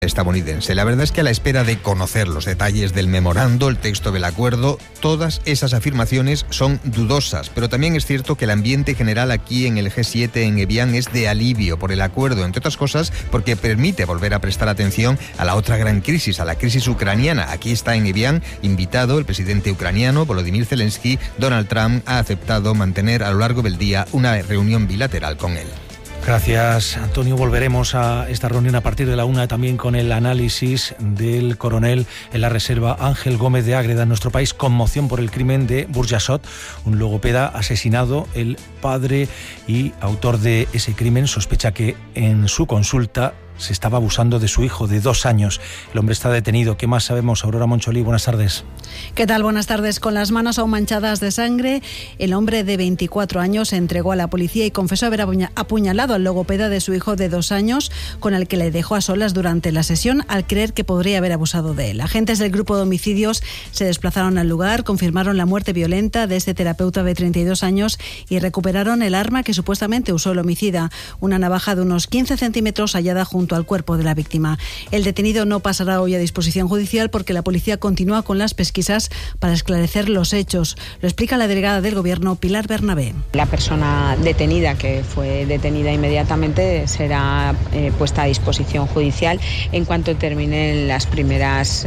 estadounidense. La verdad es que a la espera de conocer los detalles del memorando, el texto del acuerdo, todas esas afirmaciones son dudosas, pero también es cierto que el ambiente general aquí en el G7 en Evian es de alivio por el acuerdo, entre otras cosas porque permite volver a prestar atención a la otra gran crisis, a la crisis ucraniana. Aquí está en Evian invitado el presidente ucraniano Volodymyr Zelensky. Donald Trump ha aceptado mantener a lo largo del día una reunión bilateral con él. Gracias, Antonio. Volveremos a esta reunión a partir de la 1 también con el análisis del coronel en la reserva Ángel Gómez de Ágreda. En nuestro país, conmoción por el crimen de Burjasot, un logopeda asesinado. El padre y autor de ese crimen sospecha que en su consulta se estaba abusando de su hijo de 2 años. El hombre está detenido. ¿Qué más sabemos? Aurora Moncholí, buenas tardes. ¿Qué tal? Buenas tardes. Con las manos aún manchadas de sangre, el hombre de 24 años se entregó a la policía y confesó haber apuñalado al logopeda de su hijo de 2 años, con el que le dejó a solas durante la sesión al creer que podría haber abusado de él. Agentes del grupo de homicidios se desplazaron al lugar, confirmaron la muerte violenta de este terapeuta de 32 años y recuperaron el arma que supuestamente usó el homicida, una navaja de unos 15 centímetros hallada junto al cuerpo de la víctima. El detenido no pasará hoy a disposición judicial porque la policía continúa con las pesquisas para esclarecer los hechos. Lo explica la delegada del Gobierno, Pilar Bernabé. La persona detenida, que fue detenida inmediatamente, será puesta a disposición judicial en cuanto terminen los primeros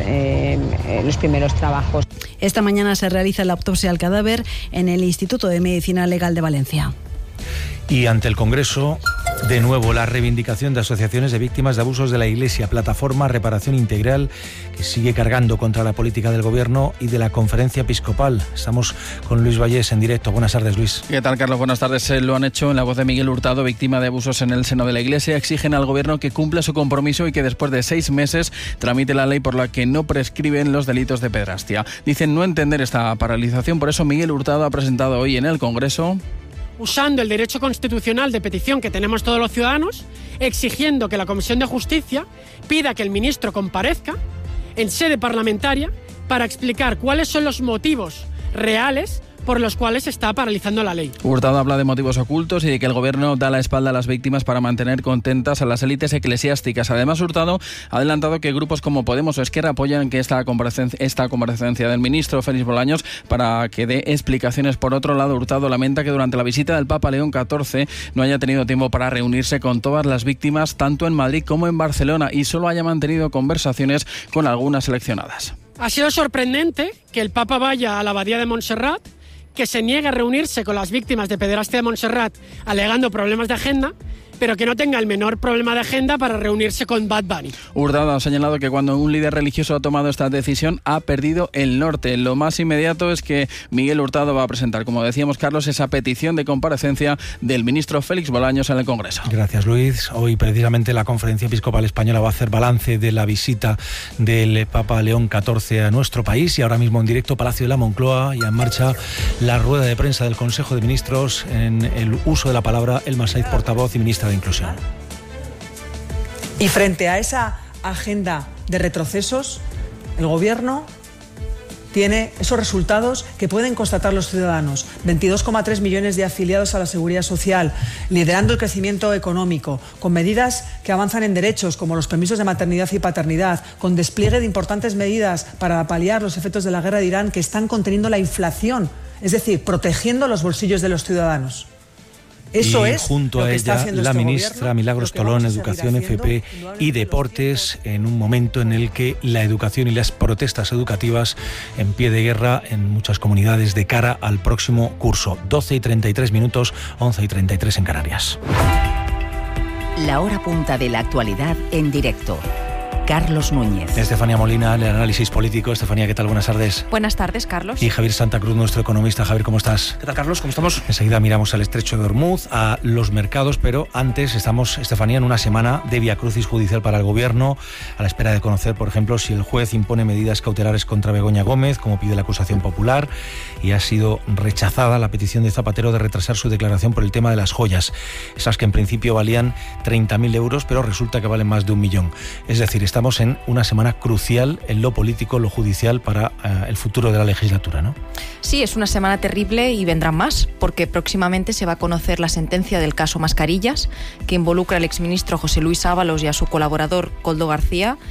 trabajos. Esta mañana se realiza la autopsia al cadáver en el Instituto de Medicina Legal de Valencia. Y ante el Congreso, de nuevo, la reivindicación de asociaciones de víctimas de abusos de la Iglesia, plataforma Reparación Integral, que sigue cargando contra la política del Gobierno y de la Conferencia Episcopal. Estamos con Luis Vallés en directo. Buenas tardes, Luis. ¿Qué tal, Carlos? Buenas tardes. Lo han hecho en la voz de Miguel Hurtado, víctima de abusos en el seno de la Iglesia. Exigen al Gobierno que cumpla su compromiso y que después de 6 meses tramite la ley por la que no prescriben los delitos de pederastia. Dicen no entender esta paralización, por eso Miguel Hurtado ha presentado hoy en el Congreso, usando el derecho constitucional de petición que tenemos todos los ciudadanos, exigiendo que la Comisión de Justicia pida que el ministro comparezca en sede parlamentaria para explicar cuáles son los motivos reales por los cuales se está paralizando la ley. Hurtado habla de motivos ocultos y de que el Gobierno da la espalda a las víctimas para mantener contentas a las élites eclesiásticas. Además, Hurtado ha adelantado que grupos como Podemos o Esquerra apoyan que esta comparecencia del ministro Félix Bolaños para que dé explicaciones. Por otro lado, Hurtado lamenta que durante la visita del Papa León XIV no haya tenido tiempo para reunirse con todas las víctimas, tanto en Madrid como en Barcelona, y solo haya mantenido conversaciones con algunas seleccionadas. Ha sido sorprendente que el Papa vaya a la Abadía de Montserrat, que se niegue a reunirse con las víctimas de pederastia de Montserrat alegando problemas de agenda, pero que no tenga el menor problema de agenda para reunirse con Bad Bunny. Hurtado ha señalado que cuando un líder religioso ha tomado esta decisión ha perdido el norte. Lo más inmediato es que Miguel Hurtado va a presentar, como decíamos, Carlos, esa petición de comparecencia del ministro Félix Bolaños en el Congreso. Gracias, Luis. Hoy precisamente la Conferencia Episcopal Española va a hacer balance de la visita del Papa León XIV a nuestro país, y ahora mismo en directo Palacio de la Moncloa, ya en marcha la rueda de prensa del Consejo de Ministros en el uso de la palabra Elma Saiz, portavoz y ministra de Inclusión. Y frente a esa agenda de retrocesos, el Gobierno tiene esos resultados que pueden constatar los ciudadanos. 22,3 millones de afiliados a la Seguridad Social, liderando el crecimiento económico, con medidas que avanzan en derechos como los permisos de maternidad y paternidad, con despliegue de importantes medidas para paliar los efectos de la guerra de Irán, que están conteniendo la inflación, es decir, protegiendo los bolsillos de los ciudadanos. Eso es junto a ella la ministra Milagros Tolón, Educación, FP y Deportes, en un momento en el que la educación y las protestas educativas en pie de guerra en muchas comunidades de cara al próximo curso. 12:33, 11:33 en Canarias. La hora punta de la actualidad en directo. Carlos Núñez. Estefanía Molina, el análisis político. Estefanía, ¿qué tal? Buenas tardes. Buenas tardes, Carlos. Y Javier Santa Cruz, nuestro economista. Javier, ¿cómo estás? ¿Qué tal, Carlos? ¿Cómo estamos? Enseguida miramos al Estrecho de Ormuz, a los mercados, pero antes estamos, Estefanía, en una semana de viacrucis judicial para el Gobierno, a la espera de conocer, por ejemplo, si el juez impone medidas cautelares contra Begoña Gómez, como pide la acusación popular, y ha sido rechazada la petición de Zapatero de retrasar su declaración por el tema de las joyas, esas que en principio valían 30.000 euros, pero resulta que valen más de 1 millón. Es decir, estamos en una semana crucial en lo político, lo judicial, para el futuro de la legislatura, ¿no? Sí, es una semana terrible y vendrán más, porque próximamente se va a conocer la sentencia del caso Mascarillas, que involucra al exministro José Luis Ábalos y a su colaborador Koldo García,